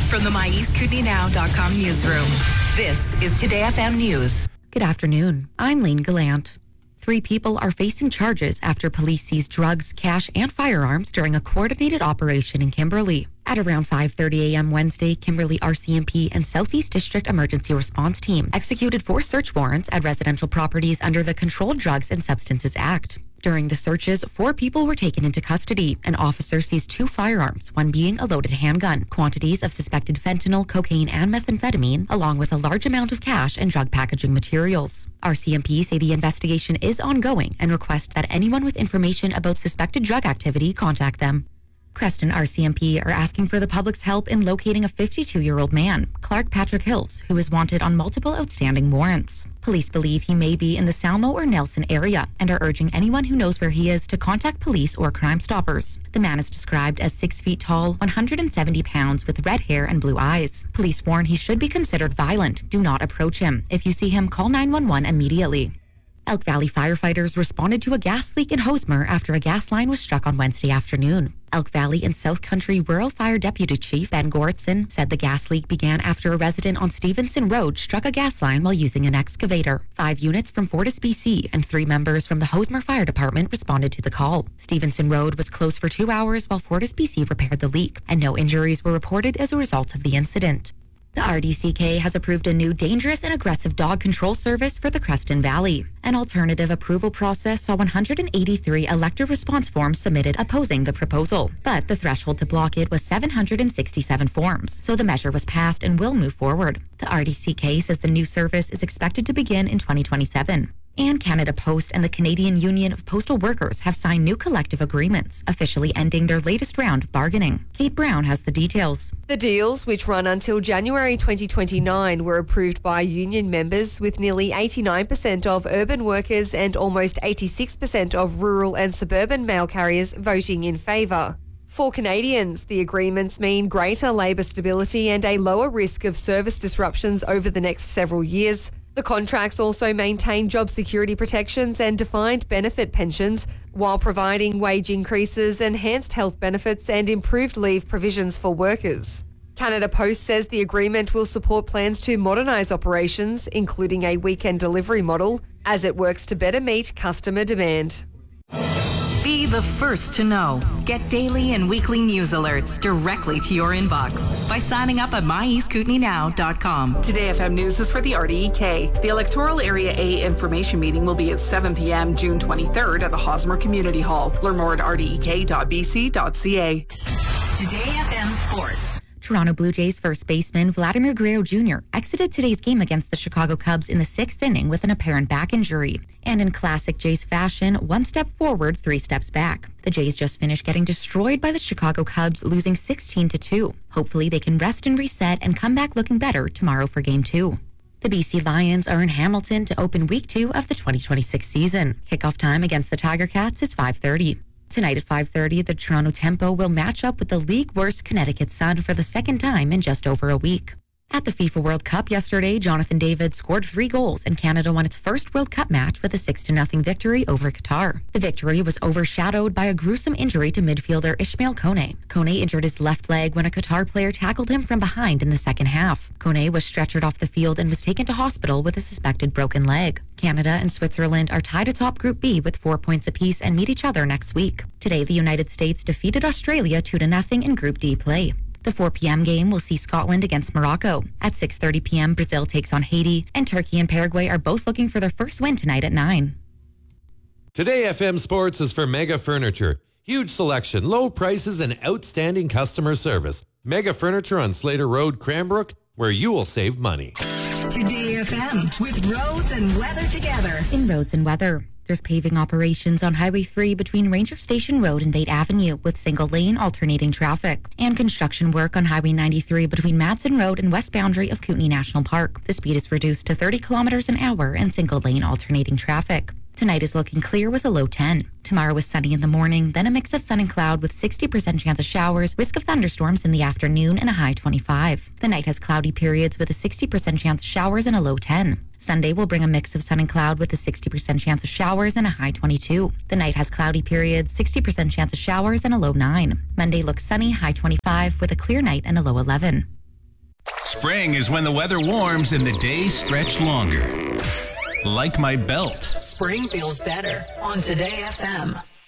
From the MyEastKootenayNow.com newsroom, this is Today FM News. Good afternoon. I'm Lane Gallant. 3 people are facing charges after police seized drugs, cash, and firearms during a coordinated operation in Kimberley. At around 5:30 a.m. Wednesday, Kimberley RCMP and Southeast District Emergency Response Team executed 4 search warrants at residential properties under the Controlled Drugs and Substances Act. During the searches, 4 people were taken into custody. An officer seized 2 firearms, one being a loaded handgun, quantities of suspected fentanyl, cocaine, and methamphetamine, along with a large amount of cash and drug packaging materials. RCMP say the investigation is ongoing and request that anyone with information about suspected drug activity contact them. Creston RCMP are asking for the public's help in locating a 52-year-old man, Clark Patrick Hills, who is wanted on multiple outstanding warrants. Police believe he may be in the Salmo or Nelson area and are urging anyone who knows where he is to contact police or Crime Stoppers. The man is described as 6 feet tall, 170 pounds, with red hair and blue eyes. Police warn he should be considered violent. Do not approach him. If you see him, call 911 immediately. Elk Valley firefighters responded to a gas leak in Hosmer after a gas line was struck on Wednesday afternoon. Elk Valley and South Country Rural Fire Deputy Chief Ben Goritson said the gas leak began after a resident on Stevenson Road struck a gas line while using an excavator. 5 units from Fortis BC and 3 members from the Hosmer Fire Department responded to the call. Stevenson Road was closed for 2 hours while Fortis BC repaired the leak, and no injuries were reported as a result of the incident. The RDCK has approved a new dangerous and aggressive dog control service for the Creston Valley. An alternative approval process saw 183 elective response forms submitted opposing the proposal, but the threshold to block it was 767 forms, so the measure was passed and will move forward. The RDCK says the new service is expected to begin in 2027. And Canada Post and the Canadian Union of Postal Workers have signed new collective agreements, officially ending their latest round of bargaining. Kate Brown has the details. The deals, which run until January 2029, were approved by union members, with nearly 89% of urban workers and almost 86% of rural and suburban mail carriers voting in favour. For Canadians, the agreements mean greater labour stability and a lower risk of service disruptions over the next several years. The contracts also maintain job security protections and defined benefit pensions, while providing wage increases, enhanced health benefits and improved leave provisions for workers. Canada Post says the agreement will support plans to modernise operations, including a weekend delivery model, as it works to better meet customer demand. Be the first to know. Get daily and weekly news alerts directly to your inbox by signing up at MyEastKootenayNow.com. Today FM News is for the RDEK. The Electoral Area A information meeting will be at 7 p.m. June 23rd at the Hosmer Community Hall. Learn more at rdek.bc.ca. Today FM Sports. Toronto Blue Jays first baseman Vladimir Guerrero Jr. exited today's game against the Chicago Cubs in the 6th inning with an apparent back injury. And in classic Jays fashion, 1 step forward, 3 steps back. The Jays just finished getting destroyed by the Chicago Cubs, losing 16-2. Hopefully they can rest and reset and come back looking better tomorrow for Game 2. The BC Lions are in Hamilton to open Week 2 of the 2026 season. Kickoff time against the Tiger Cats is 5:30. Tonight at 5:30, the Toronto Tempo will match up with the league worst Connecticut Sun for the second time in just over a week. At the FIFA World Cup yesterday, Jonathan David scored 3 goals and Canada won its first World Cup match with a 6-0 victory over Qatar. The victory was overshadowed by a gruesome injury to midfielder Ismail Kone. Kone injured his left leg when a Qatar player tackled him from behind in the second half. Kone was stretchered off the field and was taken to hospital with a suspected broken leg. Canada and Switzerland are tied atop Group B with 4 points apiece and meet each other next week. Today, the United States defeated Australia 2-0 in Group D play. The 4 p.m. game will see Scotland against Morocco. At 6:30 p.m., Brazil takes on Haiti, and Turkey and Paraguay are both looking for their first win tonight at 9. Today FM Sports is for Mega Furniture. Huge selection, low prices, and outstanding customer service. Mega Furniture on Slater Road, Cranbrook, where you will save money. Today FM with roads and weather together. In roads and weather, there's paving operations on Highway 3 between Ranger Station Road and Bate Avenue with single-lane alternating traffic, and construction work on Highway 93 between Madsen Road and west boundary of Kootenay National Park. The speed is reduced to 30 kilometers an hour and single-lane alternating traffic. Tonight is looking clear with a low 10. Tomorrow is sunny in the morning, then a mix of sun and cloud with 60% chance of showers, risk of thunderstorms in the afternoon, and a high 25. The night has cloudy periods with a 60% chance of showers and a low 10. Sunday will bring a mix of sun and cloud with a 60% chance of showers and a high 22. The night has cloudy periods, 60% chance of showers, and a low 9. Monday looks sunny, high 25, with a clear night and a low 11. Spring is when the weather warms and the days stretch longer. Like my belt. Spring feels better on Today FM.